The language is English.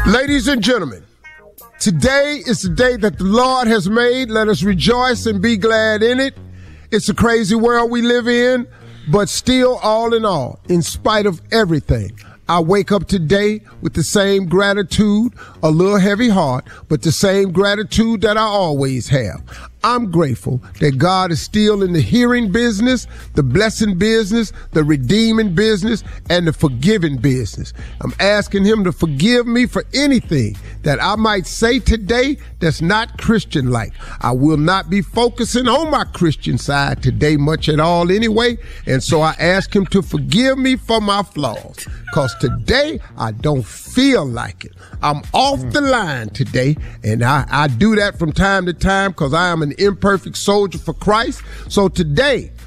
Ladies and gentlemen, today is the day that the Lord has made. Let us rejoice and be glad in it. It's a crazy world we live in, but still, all in all, in spite of everything, I wake up today with the same gratitude, a little heavy heart, but the same gratitude that I always have. I'm grateful that God is still in the hearing business, the blessing business, the redeeming business, and the forgiving business. I'm asking him to forgive me for anything that I might say today that's not Christian-like. I will not be focusing on my Christian side today much at all anyway, and so I ask him to forgive me for my flaws, because today I don't feel like it. I'm off the line today, and I do that from time to time because I am an imperfect soldier for Christ. So today,